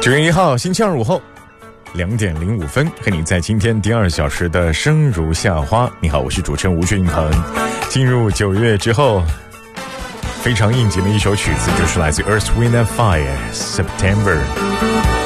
9月1号星期二午后2点05分，和你在今天第2小时的生如夏花。你好，我是主持人吴俊鹏。进入9月之后，非常应景的一首曲子就是来自 Earth, Wind and Fire September。